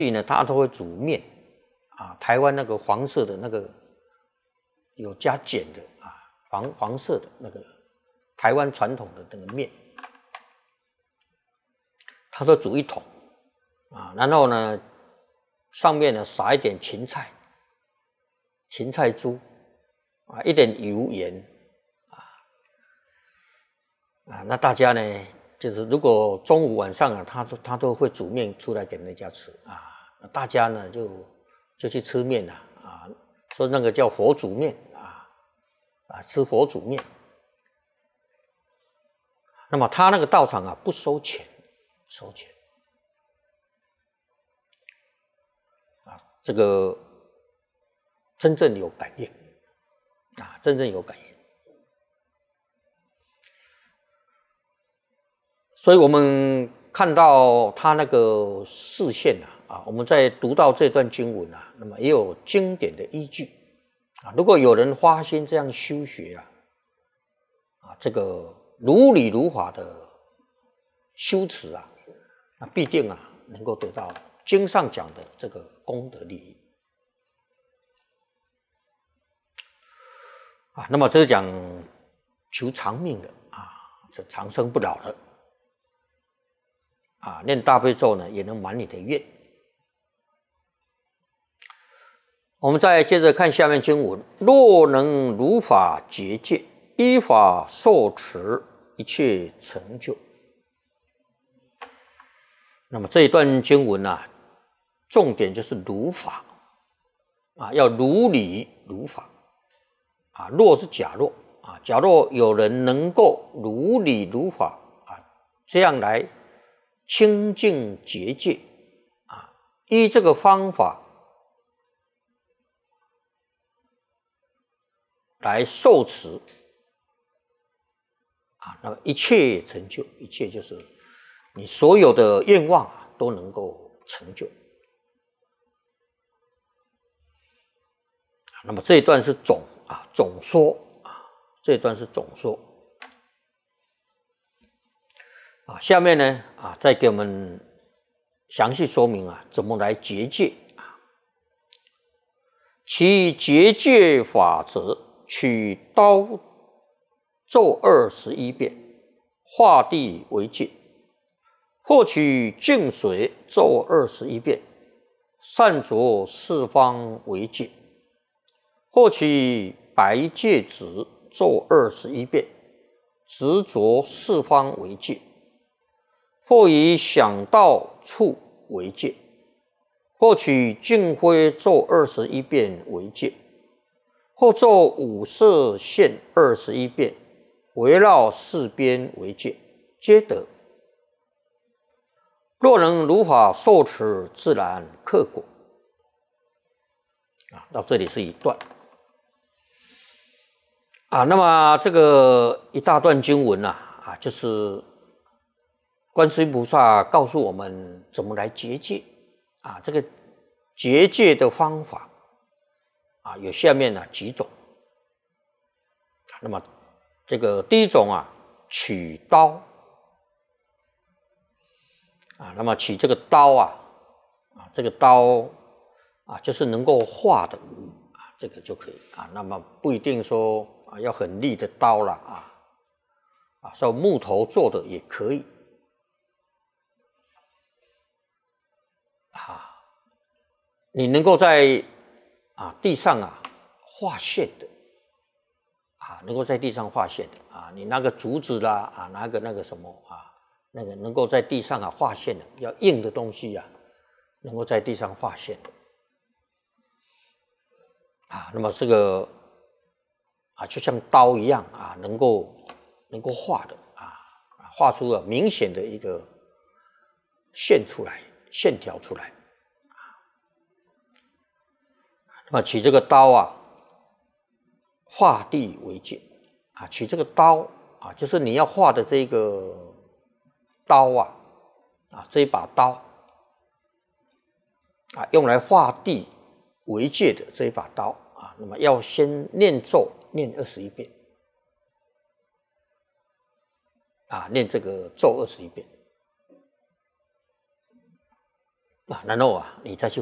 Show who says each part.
Speaker 1: 所以呢，它都会煮面啊。台湾那个黄色的那个有加碱的啊，黄色的那个台湾传统的那个面，它都煮一桶啊，然后呢，上面呢撒一点芹菜珠啊，一点油盐啊，那大家呢，就是如果中午晚上啊，他都会煮面出来给人家吃啊。大家呢就去吃面了啊，说那个叫佛煮面吃佛煮面。那么他那个道场啊不收钱啊，这个真正有感应啊，真正有感应。所以我们看到他那个示现啊，我们在读到这段经文啊，那么也有经典的依据啊。如果有人发心这样修学啊，这个如理如法的修持啊，那必定啊能够得到经上讲的这个功德利益啊。那么这是讲求长命的啊，这长生不老的。啊，念大悲咒呢，也能满你的愿。我们再接着看下面经文：若能如法结界，依法受持，一切成就。那么这一段经文啊，重点就是如法啊，要如理如法啊。若是假若啊，假若有人能够如理如法啊，这样来清净结界啊，依这个方法来受持啊，那么一切成就，一切就是你所有的愿望啊，都能够成就。那么这一段是总说啊，这一段是总说啊。下面呢再给我们详细说明啊，怎么来结界啊。其结界法则，取刀咒21遍，画地为界；或取净水咒21遍，散着四方为界；或取白芥子咒21遍，执着四方为界；或以想到处为界；或取净灰咒21遍为界；或咒五色线21遍，围绕四边为界，皆得。若能如法受持，自然克果。到这里是一段那么这个一大段经文就是观世音菩萨告诉我们怎么来结界这个结界的方法有下面几种。那么这个第一种取刀那么取这个刀这个刀就是能够画的这个就可以那么不一定说要很利的刀了说木头做的也可以你能够在地上画线的能够在地上画线的你那个竹子啦拿个那个什么那个能够在地上画线的，要硬的东西能够在地上画线的那么这个就像刀一样能够画的画出了明显的一个线出来，线条出来那么取这个刀画地为界取这个刀就是你要画的这个刀这一把刀用来画地为界的这一把刀那么要先念咒，念21遍念这个咒21遍。 然后你再去